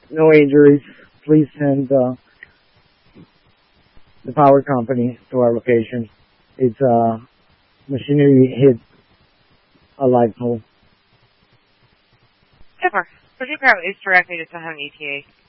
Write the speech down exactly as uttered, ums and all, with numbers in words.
no injuries, please send uh, the power company to our location. It's uh, machinery hit a light pole. Super. Would you probably direct me to someone E T A?